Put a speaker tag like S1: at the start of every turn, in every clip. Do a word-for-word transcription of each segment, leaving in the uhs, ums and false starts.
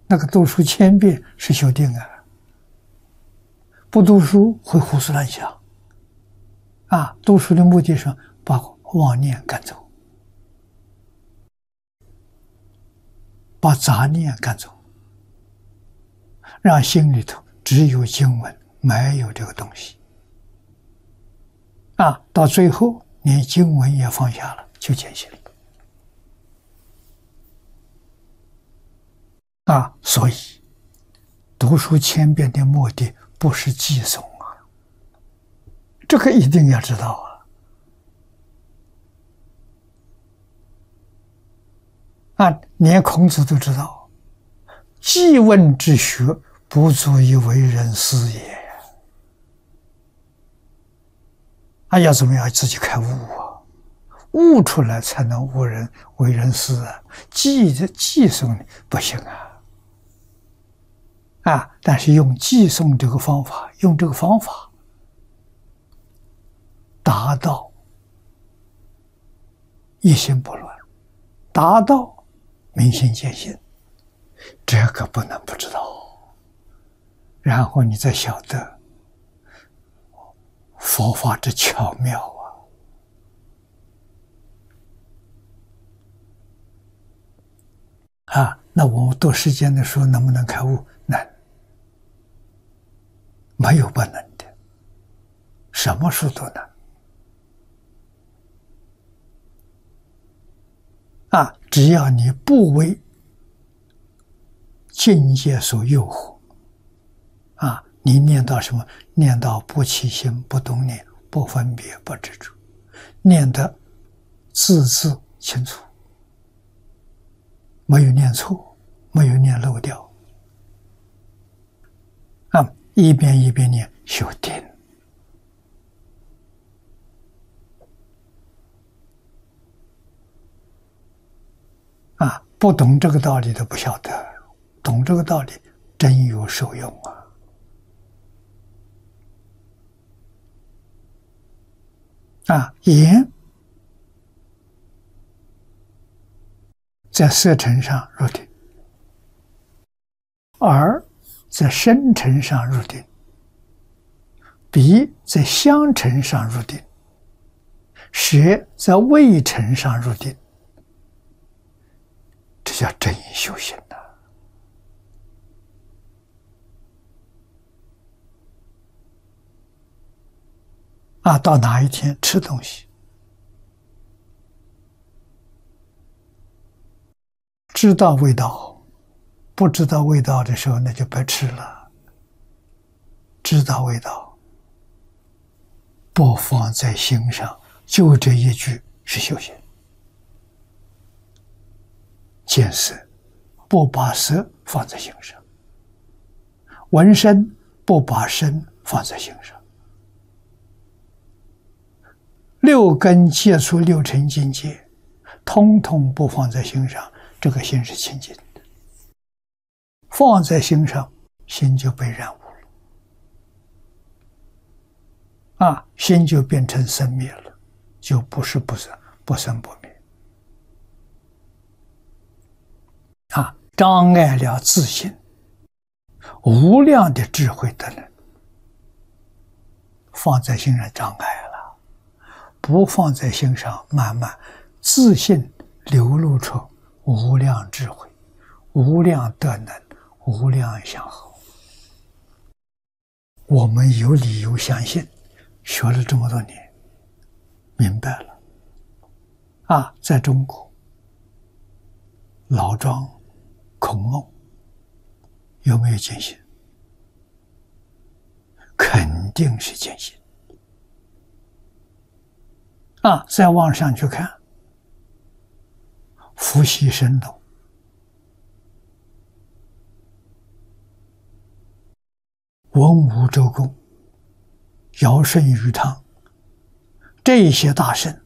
S1: 那个读书千遍是修定啊，不读书会胡思乱想啊。读书的目的是把妄念赶走，把杂念赶走，让心里头只有经文，没有这个东西啊。到最后连经文也放下了，就见性了啊。所以读书千遍的目的不是记诵啊，这个一定要知道啊。啊，连孔子都知道，记问之学不足以为人师也。啊，要怎么样自己开悟啊？悟出来才能悟人为人师啊！记的记诵不行啊！啊，但是用记诵这个方法，用这个方法达到一心不乱，达到明心见性，这个不能不知道。然后你再晓得佛法之巧妙啊！啊，那我们多时间的时候能不能开悟？难，没有不能的，什么事都难。啊，只要你不为境界所诱惑，啊，你念到什么？念到不起心、不动念、不分别、不执着，念得字字清楚，没有念错，没有念漏掉，啊，一遍一遍念修定。啊，不懂这个道理的不晓得，懂这个道理真有受用啊！啊，眼在色尘上入定，耳在声尘上入定，鼻在香尘上入定，舌在味尘上入定。这叫真修行呐！啊，到哪一天吃东西，知道味道，不知道味道的时候，那就别吃了。知道味道，不放在心上，就这一句是修行。见色，不把色放在心上；闻声，不把声放在心上。六根接触六尘境界，通通不放在心上，这个心是清净的。放在心上，心就被染污了，啊，心就变成生灭了，就不是不生不生不灭。啊，障碍了自信无量的智慧的人，放在心上障碍了，不放在心上，慢慢自信流露出无量智慧、无量德能、无量相好。我们有理由相信，学了这么多年，明白了。啊，在中国，老庄、孔孟有没有见性？肯定是见性。啊，再往上去看，伏羲神农、文武周公、尧舜禹汤，这些大圣，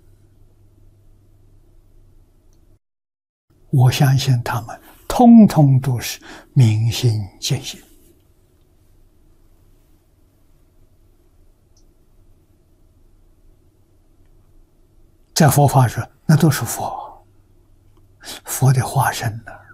S1: 我相信他们通通都是明心见性。在佛法说，那都是佛，佛的化身呢。